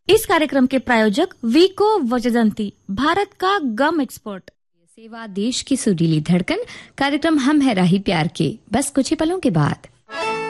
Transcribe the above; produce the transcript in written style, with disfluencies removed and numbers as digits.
इस कार्यक्रम के प्रायोजक वीको वजदंती, भारत का गम एक्सपर्ट। सेवा देश की सुरीली धड़कन। कार्यक्रम हम है राही प्यार के, बस कुछ ही पलों के बाद।